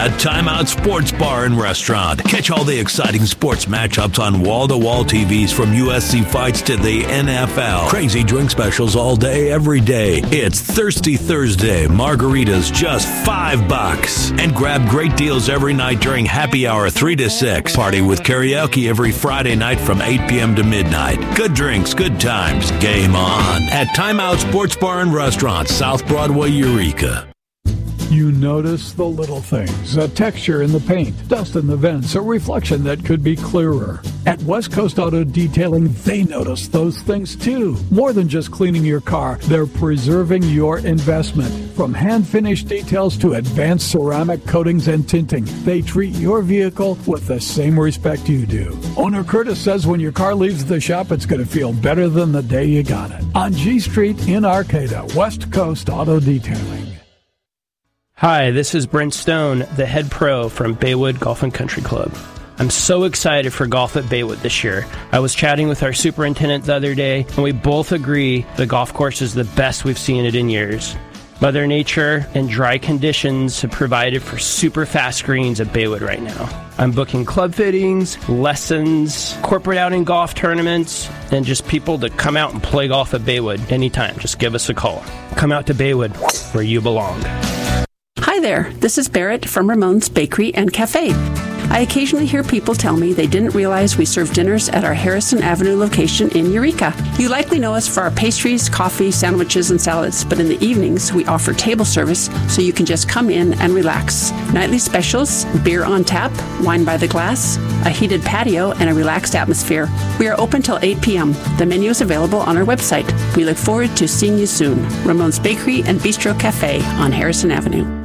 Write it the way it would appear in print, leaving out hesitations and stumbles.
at Timeout Sports Bar and Restaurant. Catch all the exciting sports matchups on wall-to-wall TVs from USC fights to the NFL. Crazy drink specials all day, every day. It's Thirsty Thursday. Margaritas just $5. And grab great deals every night during happy hour 3 to 6. Party with karaoke every Friday night from 8 p.m. to midnight. Good drinks, good times. Game on at Timeout Sports Bar and Restaurant, South Broadway, Eureka. You notice the little things, a texture in the paint, dust in the vents, a reflection that could be clearer. At West Coast Auto Detailing, they notice those things too. More than just cleaning your car, they're preserving your investment. From hand-finished details to advanced ceramic coatings and tinting, they treat your vehicle with the same respect you do. Owner Curtis says when your car leaves the shop, it's going to feel better than the day you got it. On G Street in Arcata, West Coast Auto Detailing. Hi, this is Brent Stone, the head pro from Baywood Golf and Country Club. I'm so excited for golf at Baywood this year. I was chatting with our superintendent the other day, and we both agree the golf course is the best we've seen it in years. Mother Nature and dry conditions have provided for super fast greens at Baywood right now. I'm booking club fittings, lessons, corporate outing golf tournaments, and just people to come out and play golf at Baywood anytime. Just give us a call. Come out to Baywood, where you belong. Hi there, this is Barrett from Ramon's Bakery and Cafe. I occasionally hear people tell me they didn't realize we serve dinners at our Harrison Avenue location in Eureka. You likely know us for our pastries, coffee, sandwiches, and salads, but in the evenings we offer table service so you can just come in and relax. Nightly specials, beer on tap, wine by the glass, a heated patio, and a relaxed atmosphere. We are open till 8 p.m. The menu is available on our website. We look forward to seeing you soon. Ramon's Bakery and Bistro Cafe on Harrison Avenue.